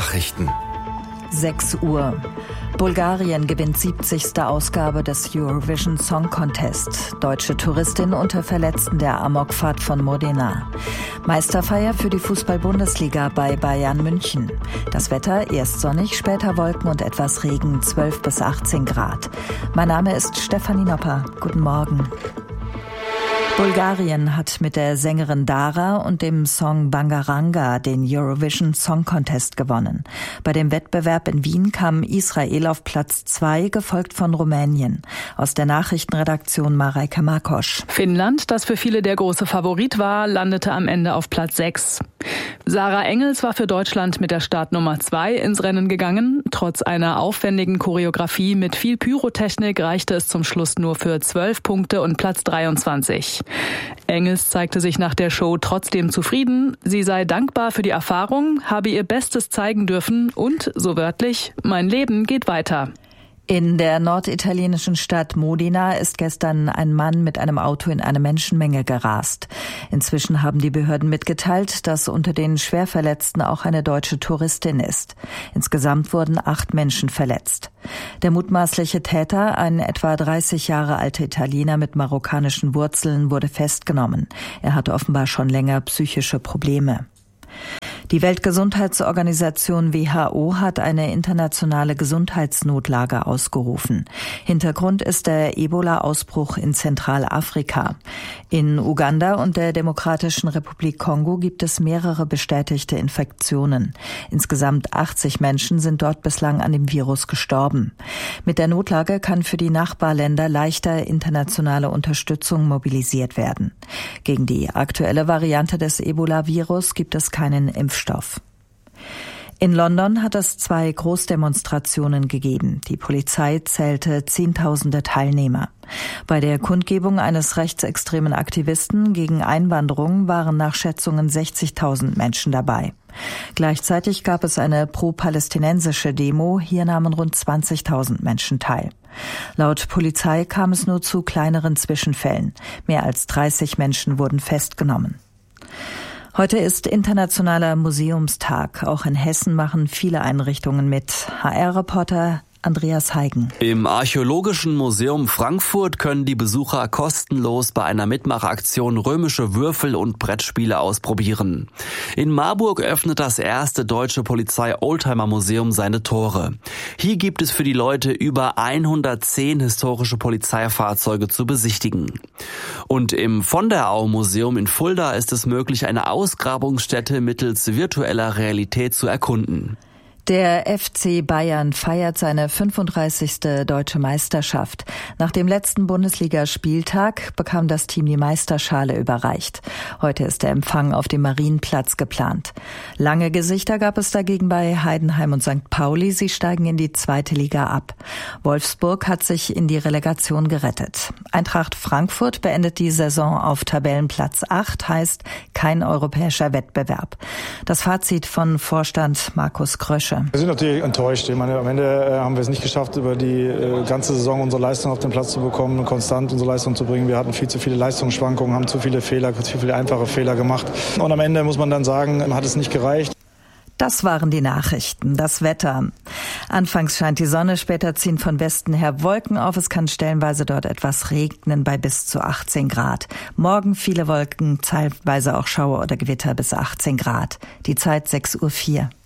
Nachrichten. 6 Uhr. Bulgarien gewinnt 70. Ausgabe des Eurovision Song Contest. Deutsche Touristin unter Verletzten der Amokfahrt von Modena. Meisterfeier für die Fußball-Bundesliga bei Bayern München. Das Wetter erst sonnig, später Wolken und etwas Regen, 12 bis 18 Grad. Mein Name ist Stefanie Nopper. Guten Morgen. Bulgarien hat mit der Sängerin Dara und dem Song Bangaranga den Eurovision Song Contest gewonnen. Bei dem Wettbewerb in Wien kam Israel auf Platz 2, gefolgt von Rumänien. Aus der Nachrichtenredaktion Mareike Markosch. Finnland, das für viele der große Favorit war, landete am Ende auf Platz 6. Sarah Engels war für Deutschland mit der Startnummer 2 ins Rennen gegangen. Trotz einer aufwendigen Choreografie mit viel Pyrotechnik reichte es zum Schluss nur für 12 Punkte und Platz 23. Engels zeigte sich nach der Show trotzdem zufrieden. Sie sei dankbar für die Erfahrung, habe ihr Bestes zeigen dürfen und, so wörtlich, mein Leben geht weiter. In der norditalienischen Stadt Modena ist gestern ein Mann mit einem Auto in eine Menschenmenge gerast. Inzwischen haben die Behörden mitgeteilt, dass unter den Schwerverletzten auch eine deutsche Touristin ist. Insgesamt wurden 8 Menschen verletzt. Der mutmaßliche Täter, ein etwa 30 Jahre alter Italiener mit marokkanischen Wurzeln, wurde festgenommen. Er hatte offenbar schon länger psychische Probleme. Die Weltgesundheitsorganisation WHO hat eine internationale Gesundheitsnotlage ausgerufen. Hintergrund ist der Ebola-Ausbruch in Zentralafrika. In Uganda und der Demokratischen Republik Kongo gibt es mehrere bestätigte Infektionen. Insgesamt 80 Menschen sind dort bislang an dem Virus gestorben. Mit der Notlage kann für die Nachbarländer leichter internationale Unterstützung mobilisiert werden. Gegen die aktuelle Variante des Ebola-Virus gibt es keinen Impfstoff. In London hat es 2 Großdemonstrationen gegeben. Die Polizei zählte Zehntausende Teilnehmer. Bei der Kundgebung eines rechtsextremen Aktivisten gegen Einwanderung waren nach Schätzungen 60.000 Menschen dabei. Gleichzeitig gab es eine pro-palästinensische Demo. Hier nahmen rund 20.000 Menschen teil. Laut Polizei kam es nur zu kleineren Zwischenfällen. Mehr als 30 Menschen wurden festgenommen. Heute ist Internationaler Museumstag. Auch in Hessen machen viele Einrichtungen mit. HR-Reporter Andreas Heigen. Im Archäologischen Museum Frankfurt können die Besucher kostenlos bei einer Mitmachaktion römische Würfel und Brettspiele ausprobieren. In Marburg öffnet das erste deutsche Polizei-Oldtimer-Museum seine Tore. Hier gibt es für die Leute über 110 historische Polizeifahrzeuge zu besichtigen. Und im Von der Au Museum in Fulda ist es möglich, eine Ausgrabungsstätte mittels virtueller Realität zu erkunden. Der FC Bayern feiert seine 35. Deutsche Meisterschaft. Nach dem letzten Bundesligaspieltag bekam das Team die Meisterschale überreicht. Heute ist der Empfang auf dem Marienplatz geplant. Lange Gesichter gab es dagegen bei Heidenheim und St. Pauli. Sie steigen in die 2. Liga ab. Wolfsburg hat sich in die Relegation gerettet. Eintracht Frankfurt beendet die Saison auf Tabellenplatz 8, heißt kein europäischer Wettbewerb. Das Fazit von Vorstand Markus Krösche. Wir sind natürlich enttäuscht. Ich meine, am Ende haben wir es nicht geschafft, über die ganze Saison unsere Leistung auf den Platz zu bekommen und konstant unsere Leistung zu bringen. Wir hatten viel zu viele Leistungsschwankungen, haben zu viele Fehler, zu viele einfache Fehler gemacht. Und am Ende muss man dann sagen, hat es nicht gereicht. Das waren die Nachrichten. Das Wetter. Anfangs scheint die Sonne, später ziehen von Westen her Wolken auf. Es kann stellenweise dort etwas regnen bei bis zu 18 Grad. Morgen viele Wolken, zeitweise auch Schauer oder Gewitter bis 18 Grad. Die Zeit 6:04 Uhr.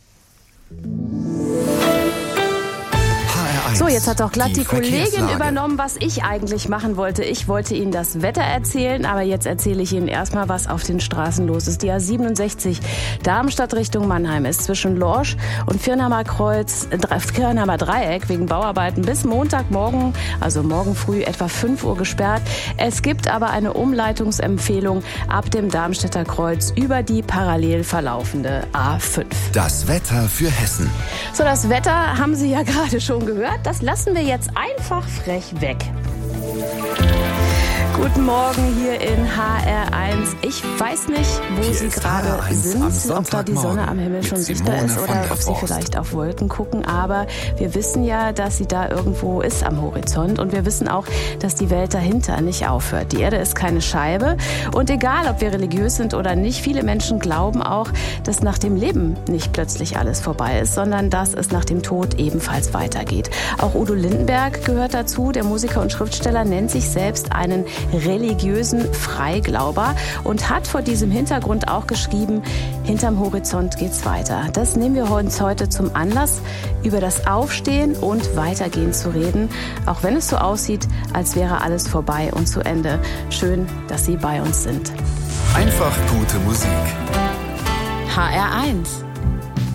So, jetzt hat doch glatt die Kollegin übernommen, was ich eigentlich machen wollte. Ich wollte Ihnen das Wetter erzählen, aber jetzt erzähle ich Ihnen erstmal, was auf den Straßen los ist. Die A67 Darmstadt Richtung Mannheim ist zwischen Lorsch und Firnheimer Dreieck wegen Bauarbeiten bis Montagmorgen, also morgen früh etwa 5 Uhr gesperrt. Es gibt aber eine Umleitungsempfehlung ab dem Darmstädter Kreuz über die parallel verlaufende A5. Das Wetter für Hessen. So, das Wetter haben Sie ja gerade schon gehört. Das lassen wir jetzt einfach frech weg. Guten Morgen hier in HR1. Ich weiß nicht, wo Sie gerade sind, ob da die Sonne am Himmel schon sichtbar ist oder ob Sie vielleicht auf Wolken gucken. Aber wir wissen ja, dass sie da irgendwo ist am Horizont. Und wir wissen auch, dass die Welt dahinter nicht aufhört. Die Erde ist keine Scheibe. Und egal, ob wir religiös sind oder nicht, viele Menschen glauben auch, dass nach dem Leben nicht plötzlich alles vorbei ist, sondern dass es nach dem Tod ebenfalls weitergeht. Auch Udo Lindenberg gehört dazu. Der Musiker und Schriftsteller nennt sich selbst einen religiösen Freiglauber und hat vor diesem Hintergrund auch geschrieben, hinterm Horizont geht's weiter. Das nehmen wir uns heute zum Anlass, über das Aufstehen und Weitergehen zu reden, auch wenn es so aussieht, als wäre alles vorbei und zu Ende. Schön, dass Sie bei uns sind. Einfach gute Musik. HR1